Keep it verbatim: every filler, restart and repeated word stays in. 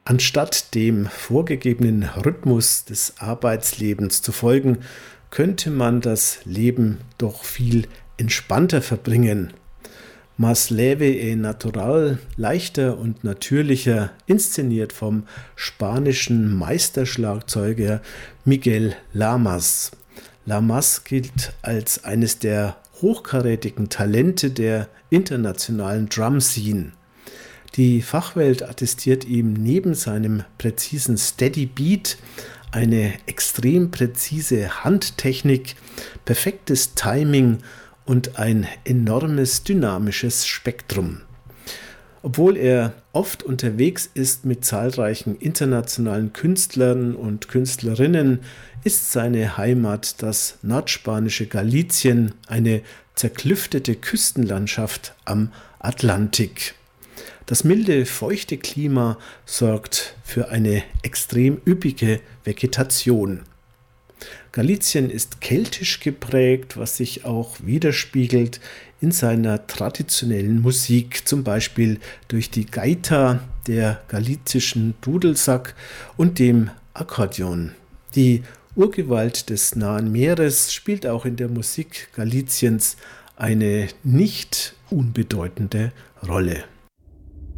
Anstatt dem vorgegebenen Rhythmus des Arbeitslebens zu folgen, könnte man das Leben doch viel entspannter verbringen. Más leve e natural, leichter und natürlicher, inszeniert vom spanischen Meisterschlagzeuger Miguel Lamas. Lamas gilt als eines der hochkarätigen Talente der internationalen Drum-Scene. Die Fachwelt attestiert ihm neben seinem präzisen Steady Beat eine extrem präzise Handtechnik, perfektes Timing und ein enormes dynamisches Spektrum. Obwohl er oft unterwegs ist mit zahlreichen internationalen Künstlern und Künstlerinnen, ist seine Heimat das nordspanische Galicien, eine zerklüftete Küstenlandschaft am Atlantik. Das milde, feuchte Klima sorgt für eine extrem üppige Vegetation. Galicien ist keltisch geprägt, was sich auch widerspiegelt in seiner traditionellen Musik, zum Beispiel durch die Gaita, der galizischen Dudelsack und dem Akkordeon. Die Urgewalt des nahen Meeres spielt auch in der Musik Galiciens eine nicht unbedeutende Rolle.